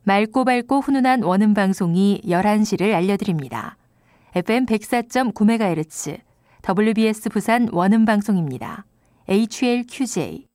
맑고 밝고 훈훈한 원음 방송이 11시를 알려드립니다. FM 104.9MHz WBS 부산 원음 방송입니다. HLQJ